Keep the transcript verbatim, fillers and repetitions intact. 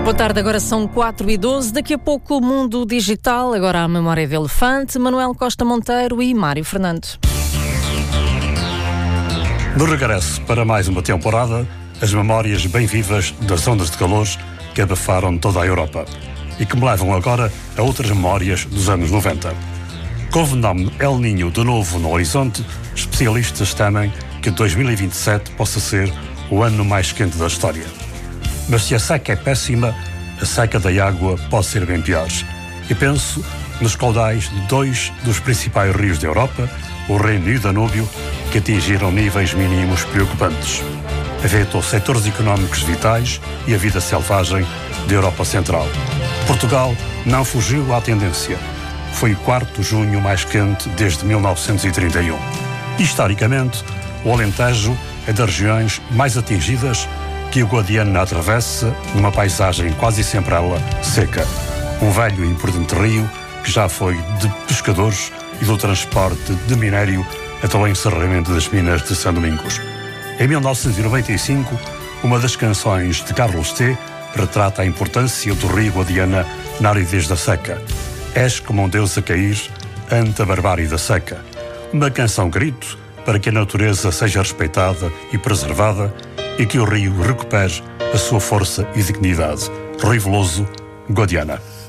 Boa tarde, agora são quatro e doze. Daqui a pouco o mundo digital, agora a memória de elefante, Manuel Costa Monteiro e Mário Fernandes. No regresso para mais uma temporada, as memórias bem vivas das ondas de calor que abafaram toda a Europa e que me levam agora a outras memórias dos anos noventa. Com o fenómeno El Niño de novo no horizonte, especialistas temem que dois mil e vinte e sete possa ser o ano mais quente da história. Mas se a seca é péssima, a seca da água pode ser bem pior. E penso nos caudais de dois dos principais rios da Europa, o Reno e o Danúbio, que atingiram níveis mínimos preocupantes. Afetou setores económicos vitais e a vida selvagem da Europa Central. Portugal não fugiu à tendência. Foi o quarto junho mais quente desde mil novecentos e trinta e um. Historicamente, o Alentejo é das regiões mais atingidas que o Guadiana atravessa numa paisagem quase sempre ela seca. Um velho e importante rio que já foi de pescadores e do transporte de minério até o encerramento das minas de São Domingos. Em mil novecentos e noventa e cinco, uma das canções de Carlos T. retrata a importância do rio Guadiana na aridez da seca. És como um deus a cair ante a barbárie da seca. Uma canção grito para que a natureza seja respeitada e preservada e que o rio recupere a sua força e dignidade. Rio Veloso, Guadiana.